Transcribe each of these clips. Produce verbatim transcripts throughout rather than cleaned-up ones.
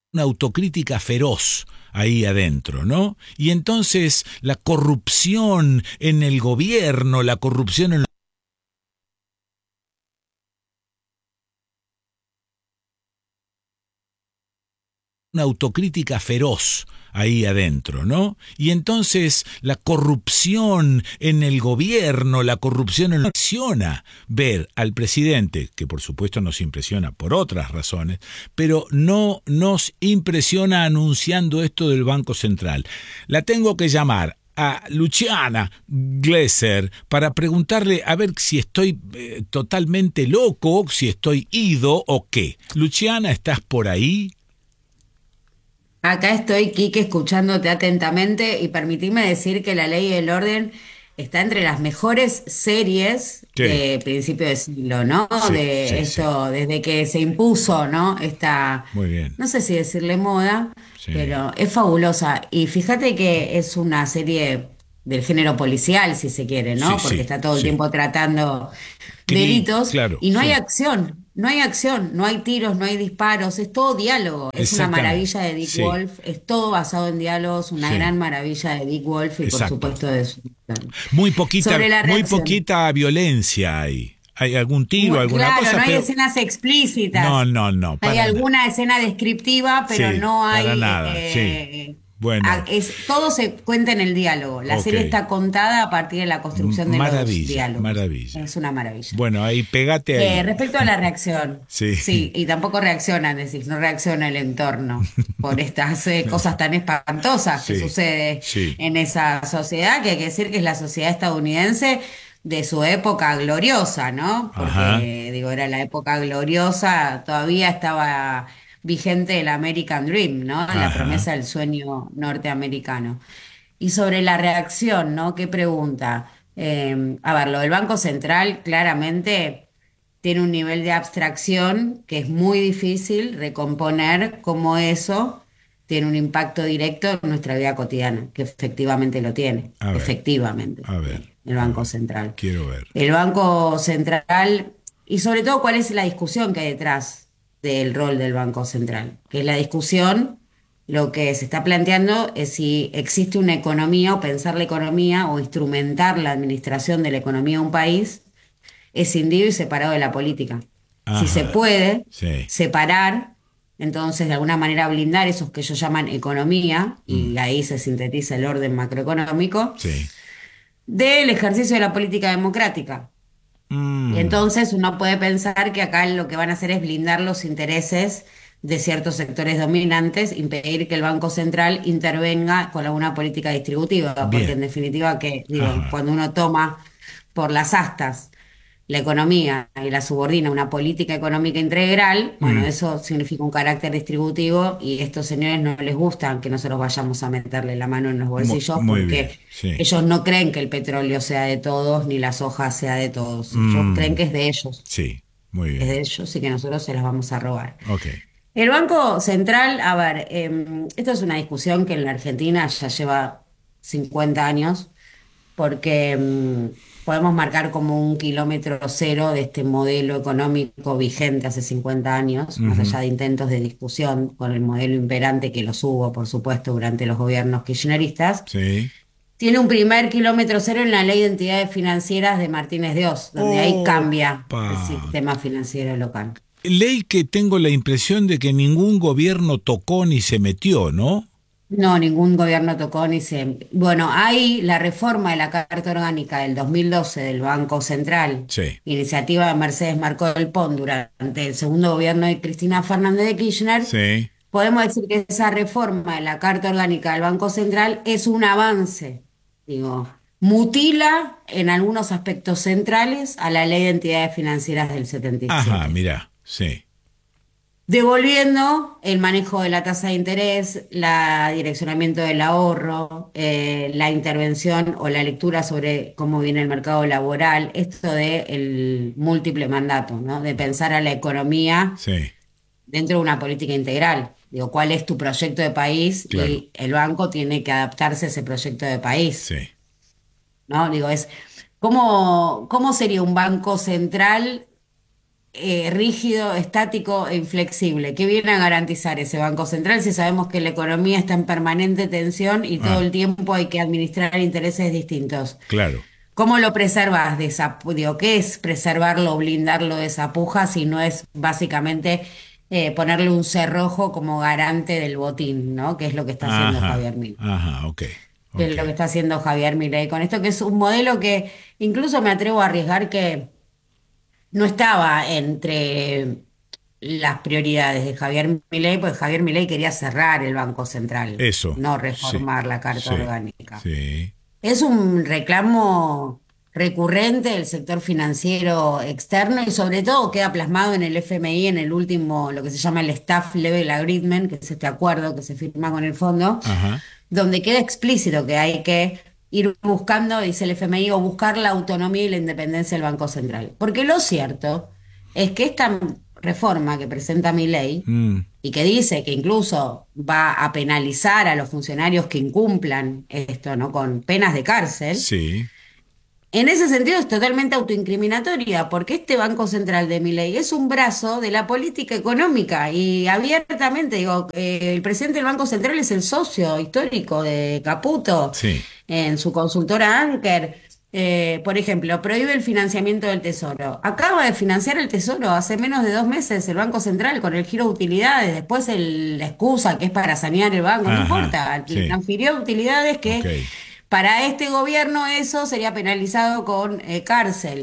una autocrítica feroz ahí adentro, ¿no? Y entonces la corrupción en el gobierno, la corrupción en una autocrítica feroz ahí adentro, ¿no? Y entonces la corrupción en el gobierno, la corrupción en la impresiona ver al presidente, que por supuesto nos impresiona por otras razones, pero no nos impresiona anunciando esto del Banco Central. La tengo que llamar a Luciana Glesser para preguntarle a ver si estoy eh, totalmente loco, si estoy ido o qué. Luciana, ¿estás por ahí? Acá estoy, Quique, escuchándote atentamente y permitime decir que La Ley y el Orden está entre las mejores series Sí, de principio de siglo, ¿no? sí, De sí, sí. esto, desde que se impuso, ¿no? Esta, Muy bien. no sé si decirle moda, Sí, pero es fabulosa. Y fíjate que es una serie del género policial, si se quiere, sí, ¿no? Porque sí, está todo el sí. tiempo tratando Cri, delitos claro, y no hay sí. acción, no hay acción, no hay tiros, no hay disparos, es todo diálogo, es una Exactamente. maravilla de Dick Sí, Wolf, es todo basado en diálogos, una sí. gran maravilla de Dick Wolf y por Exacto. supuesto de su... Muy poquita, Sobre la muy reacción. poquita violencia hay. Hay algún tiro, Mu- alguna Claro, cosa, no hay pero escenas no, explícitas. no, no, Hay para nada. alguna escena descriptiva, pero Sí, no para hay... nada. Sí. eh, a- Bueno, es, todo se cuenta en el diálogo. La ok. serie está contada a partir de la M- construcción de los maravilla, diálogos. maravilla. Es una maravilla. Bueno, ahí pegate Eh, ahí. respecto a la reacción, Sí. sí, y tampoco reaccionan, decís, no reacciona el entorno por estas eh, cosas tan espantosas que Sí, sucede sí. en esa sociedad, que hay que decir que es la sociedad estadounidense de su época gloriosa, ¿no? Ajá, Porque, digo, era la época gloriosa, todavía estaba vigente el American Dream, ¿no? La ajá. promesa del sueño norteamericano. Y sobre la reacción, ¿no? ¿Qué pregunta? Eh, a ver, lo del Banco Central claramente tiene un nivel de abstracción que es muy difícil recomponer cómo eso tiene un impacto directo en nuestra vida cotidiana, que efectivamente lo tiene, A ver, efectivamente, a ver, eh, el a Banco ver. Central. Quiero ver. El Banco Central, y sobre todo cuál es la discusión que hay detrás del rol del Banco Central, que es la discusión, lo que se está planteando es si existe una economía o pensar la economía o instrumentar la administración de la economía de un país escindido y separado de la política. Si se Ajá. puede Sí. separar, entonces de alguna manera blindar esos que ellos llaman economía, Mm, y ahí se sintetiza el orden macroeconómico, sí. del ejercicio de la política democrática. Y Mm, entonces uno puede pensar que acá lo que van a hacer es blindar los intereses de ciertos sectores dominantes, impedir que el Banco Central intervenga con alguna política distributiva, porque en bien. definitiva que, digo, Ajá. cuando uno toma por las astas la economía y la subordina a una política económica integral, bueno, Mm, eso significa un carácter distributivo y a estos señores no les gusta que nosotros vayamos a meterle la mano en los mu- bolsillos muy bien. porque Sí. ellos no creen que el petróleo sea de todos ni la soja sea de todos. Ellos creen Mm, que es de ellos, sí. Muy es de bien. ellos y que nosotros se las vamos a robar. Ok. El Banco Central, a ver, em, esto es una discusión que en la Argentina ya lleva cincuenta años porque mm, podemos marcar como un kilómetro cero de este modelo económico vigente hace cincuenta años, más Ujú. allá de intentos de discusión con el modelo imperante que los hubo, por supuesto, durante los gobiernos kirchneristas. Sí. Tiene un primer kilómetro cero en la Ley de Entidades Financieras de Martínez de Oz, donde ahí cambia Opa. el sistema financiero local. Ley que tengo la impresión de que ningún gobierno tocó ni se metió, ¿no? No, ningún gobierno tocó ni se... Bueno, hay la reforma de la Carta Orgánica del dos mil doce del Banco Central, Sí. iniciativa de Mercedes Marcó del Pont durante el segundo gobierno de Cristina Fernández de Kirchner. Sí. Podemos decir que esa reforma de la Carta Orgánica del Banco Central es un avance, digo, mutila en algunos aspectos centrales a la Ley de Entidades Financieras del setenta y Ajá, siete mira. Sí. devolviendo el manejo de la tasa de interés, la direccionamiento del ahorro, eh, la intervención o la lectura sobre cómo viene el mercado laboral, esto de el múltiple mandato, ¿no? De pensar a la economía Sí. dentro de una política integral. Digo, ¿cuál es tu proyecto de país? Claro. Y el banco tiene que adaptarse a ese proyecto de país, Sí. ¿no? Digo, es ¿cómo, cómo sería un banco central eh, rígido, estático e inflexible. ¿Qué viene a garantizar ese Banco Central si sabemos que la economía está en permanente tensión y todo Ah, el tiempo hay que administrar intereses distintos? claro. ¿Cómo lo preservas de esa, digo, qué es preservarlo o blindarlo de esa puja si no es básicamente eh, ponerle un cerrojo como garante del botín, ¿no? Que es lo que está haciendo Ajá, Javier Milei. ajá, ok, Que ok. es lo que está haciendo Javier Milei con esto, que es un modelo que incluso me atrevo a arriesgar que no estaba entre las prioridades de Javier Milei, porque Javier Milei quería cerrar el Banco Central, Eso, no sí, reformar la Carta sí, Orgánica. sí. Es un reclamo recurrente del sector financiero externo y sobre todo queda plasmado en el F M I en el último, lo que se llama el Staff Level Agreement, que es este acuerdo que se firma con el fondo, Ajá, donde queda explícito que hay que ir buscando, dice el F M I, o buscar la autonomía y la independencia del Banco Central. Porque lo cierto es que esta reforma que presenta mi ley mm, y que dice que incluso va a penalizar a los funcionarios que incumplan esto, ¿no? Con penas de cárcel, sí, en ese sentido es totalmente autoincriminatoria, porque este Banco Central de Milei es un brazo de la política económica y abiertamente, digo, eh, el presidente del Banco Central es el socio histórico de Caputo sí. en su consultora Anker. Eh, por ejemplo, prohíbe el financiamiento del Tesoro. Acaba de financiar el Tesoro hace menos de dos meses el Banco Central con el giro de utilidades, después el- la excusa que es para sanear el banco, no Ajá, importa, le sí, transfirió utilidades ok. que para este gobierno eso sería penalizado con eh, cárcel.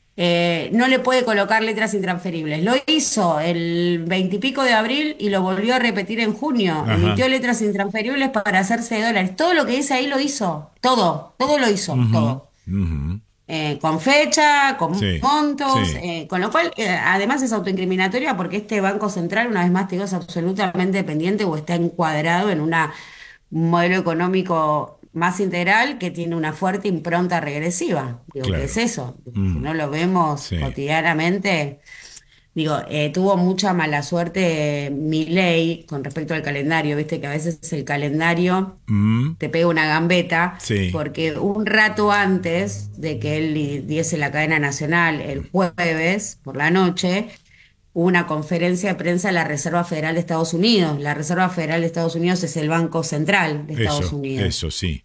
Eh, no le puede colocar letras intransferibles. Lo hizo el veintipico de abril y lo volvió a repetir en junio. Ajá, Emitió letras intransferibles para hacerse de dólares. Todo lo que dice ahí lo hizo. Todo, todo lo hizo, ujú, todo. ujú, Eh, con fecha, con sí, montos, sí, eh, con lo cual eh, además es autoincriminatoria porque este Banco Central, una vez más te digo, es absolutamente dependiente o está encuadrado en una un modelo económico más integral que tiene una fuerte impronta regresiva. Digo, ¿qué es claro. eso? Si Mm, no lo vemos sí. cotidianamente, digo, eh, tuvo mucha mala suerte Milei con respecto al calendario, viste que a veces el calendario Mm, te pega una gambeta, sí. porque un rato antes de que él di- diese la cadena nacional el jueves por la noche, hubo una conferencia de prensa de la Reserva Federal de Estados Unidos. La Reserva Federal de Estados Unidos es el Banco Central de Estados Eso, Unidos. eso, sí.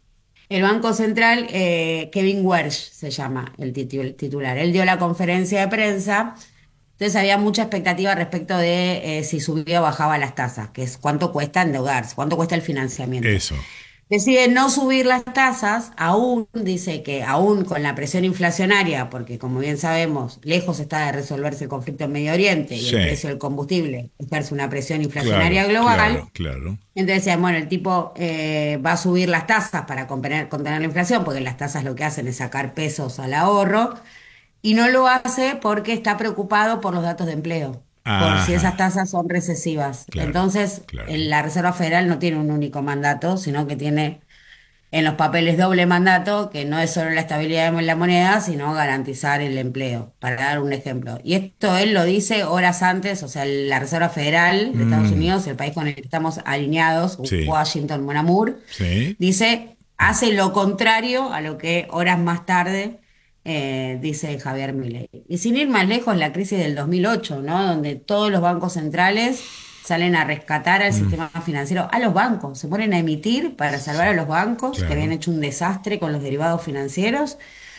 El Banco Central, eh, Kevin Welch se llama el titu- titular. Él dio la conferencia de prensa, entonces había mucha expectativa respecto de eh, si subía o bajaba las tasas, que es cuánto cuesta endeudarse, cuánto cuesta el financiamiento. Eso. Decide no subir las tasas, aún dice que aún con la presión inflacionaria, porque como bien sabemos, lejos está de resolverse el conflicto en Medio Oriente y Sí. el precio del combustible ejerce una presión inflacionaria Claro, global. claro, claro. Entonces decían, bueno, el tipo eh, va a subir las tasas para contener, contener la inflación, porque las tasas lo que hacen es sacar pesos al ahorro, y no lo hace porque está preocupado por los datos de empleo, por si esas Ajá, tasas son recesivas. claro, Entonces, claro. el- la Reserva Federal no tiene un único mandato, sino que tiene en los papeles doble mandato, que no es solo la estabilidad de la moneda, sino garantizar el empleo, para dar un ejemplo. Y esto él lo dice horas antes, o sea, la Reserva Federal de Estados Mm, Unidos, el país con el que estamos alineados, sí, Washington, Mon Amour, sí. dice, hace lo contrario a lo que horas más tarde eh, dice Javier Milei. Y sin ir más lejos, la crisis del dos mil ocho, ¿no? Donde todos los bancos centrales salen a rescatar al Mm, sistema financiero, a los bancos, se ponen a emitir para salvar sí, a los bancos que habían claro. hecho un desastre con los derivados financieros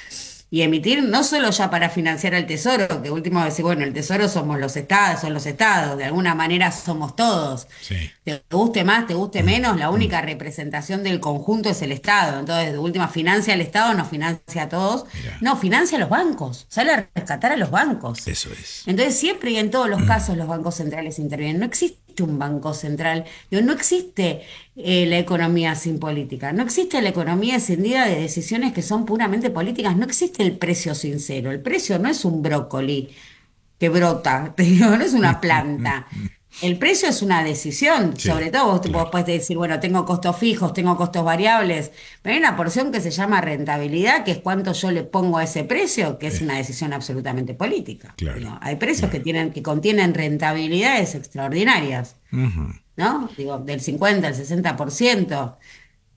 y emitir no solo ya para financiar al tesoro, que último decir, bueno, el tesoro somos los estados, son los estados, de alguna manera somos todos. Sí. Te guste más, te guste Mm, menos, la mm, única representación del conjunto es el Estado. Entonces, de última, financia al Estado, nos financia a todos. mira, No, financia a los bancos, sale a rescatar a los bancos. eso es. Entonces, siempre y en todos los casos los bancos centrales intervienen. No existe un banco central, digo, no existe eh, la economía sin política, no existe la economía escindida de decisiones que son puramente políticas, no existe el precio sincero. El precio no es un brócoli que brota, te digo, no es una planta. El precio es una decisión, Sí, sobre todo vos, vos claro. puedes decir, bueno, tengo costos fijos, tengo costos variables, pero hay una porción que se llama rentabilidad, que es cuánto yo le pongo a ese precio, que es Eh, una decisión absolutamente política. claro, Digo, hay precios que claro. tienen, que contienen rentabilidades extraordinarias, Ujú, ¿no? Digo, del cincuenta al sesenta por ciento.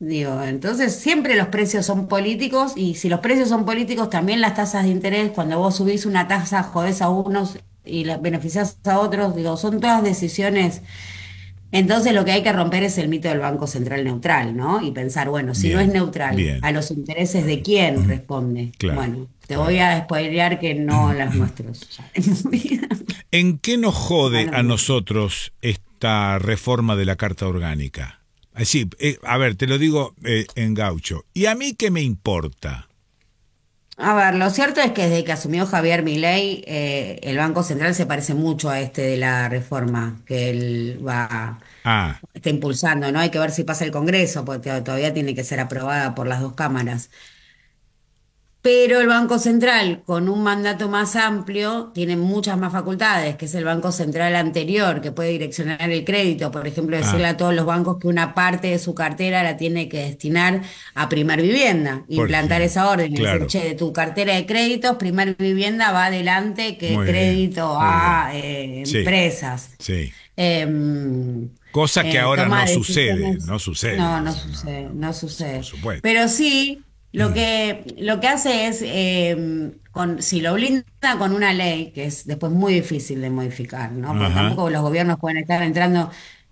Digo, entonces siempre los precios son políticos y si los precios son políticos, también las tasas de interés, cuando vos subís una tasa, jodés a unos y las beneficiás a otros, digo, son todas decisiones. Entonces lo que hay que romper es el mito del Banco Central neutral, ¿no? Y pensar, bueno, si no es Bien, neutral, bien. ¿a los intereses de quién responde? Claro, Bueno, te voy claro. a spoilear que no a los nuestros. Ya, en tu vida. ¿En qué nos A jode los a nuestros. nosotros esta reforma de la Carta Orgánica? Así, eh, a ver, te lo digo eh, en gaucho. ¿Y a mí qué me importa? A ver, lo cierto es que desde que asumió Javier Milei, eh, el Banco Central se parece mucho a este de la reforma que él va, Ah, está impulsando, ¿no? Hay que ver si pasa el Congreso, porque todavía tiene que ser aprobada por las dos cámaras. Pero el Banco Central, con un mandato más amplio, tiene muchas más facultades, que es el Banco Central anterior, que puede direccionar el crédito, por ejemplo, decirle ah, a todos los bancos que una parte de su cartera la tiene que destinar a primer vivienda, por implantar ejemplo. esa orden y decir, Claro, che, de tu cartera de créditos, primer vivienda va adelante que muy bien, crédito muy bien. a eh, Sí, empresas. sí. Em, Cosa que eh, ahora toma no sucede, decisiones. no sucede No, no eso, no, sucede, no, no por sucede. supuesto. Pero sí, lo que, lo que hace es, em, con, si lo blinda con una ley, que es después muy difícil de modificar, ¿no? Porque Ajá, tampoco los gobiernos pueden estar entrando.